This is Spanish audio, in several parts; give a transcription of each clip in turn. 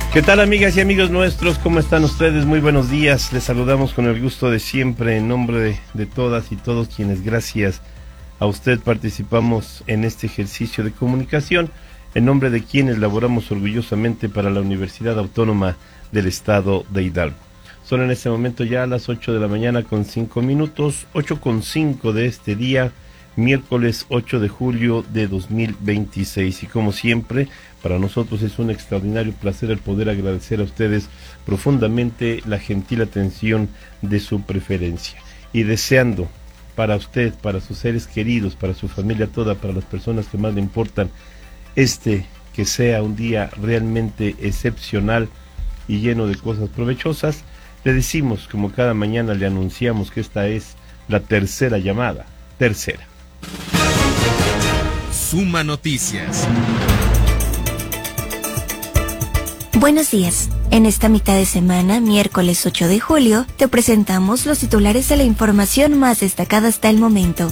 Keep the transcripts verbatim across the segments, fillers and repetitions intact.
¿Qué tal, amigas y amigos nuestros? ¿Cómo están ustedes? Muy buenos días. Les saludamos con el gusto de siempre en nombre de, de todas y todos quienes gracias a usted participamos en este ejercicio de comunicación, en nombre de quienes laboramos orgullosamente para la Universidad Autónoma del Estado de Hidalgo. Son en este momento ya las ocho de la mañana con cinco minutos, ocho con cinco de este día, miércoles ocho de julio de dos mil veintiséis. Y como siempre, para nosotros es un extraordinario placer el poder agradecer a ustedes profundamente la gentil atención de su preferencia. Y deseando para usted, para sus seres queridos, para su familia toda, para las personas que más le importan, este que sea un día realmente excepcional y lleno de cosas provechosas, le decimos, como cada mañana le anunciamos, que esta es la tercera llamada, tercera. Suma Noticias. Buenos días. En esta mitad de semana, miércoles ocho de julio, te presentamos los titulares de la información más destacada hasta el momento.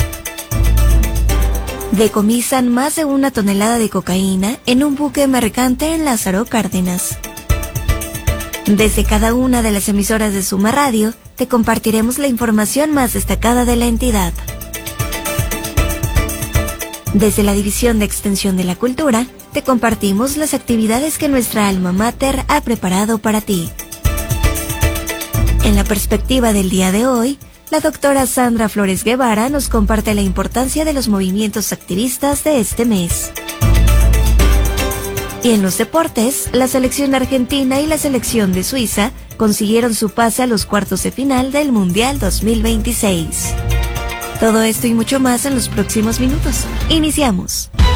Decomisan más de una tonelada de cocaína en un buque mercante en Lázaro Cárdenas. Desde cada una de las emisoras de Suma Radio, te compartiremos la información más destacada de la entidad. Desde la División de Extensión de la Cultura, te compartimos las actividades que nuestra alma mater ha preparado para ti. En la perspectiva del día de hoy, la doctora Sandra Flores Guevara nos comparte la importancia de los movimientos activistas de este mes. Y en los deportes, la selección argentina y la selección de Suiza consiguieron su pase a los cuartos de final del Mundial dos mil veintiséis. Todo esto y mucho más en los próximos minutos. Iniciamos.